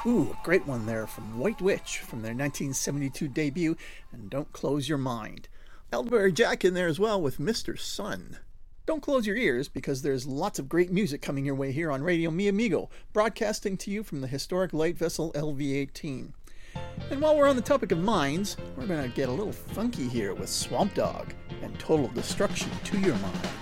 Ooh, a great one there from White Witch from their 1972 debut, and Don't Close Your Mind. Elderberry Jack in there as well with Mr. Sun. Don't close your ears because there's lots of great music coming your way here on Radio Mi Amigo, broadcasting to you from the historic light vessel LV-18. And while we're on the topic of mines, we're going to get a little funky here with Swamp Dogg and Total Destruction to Your Mind.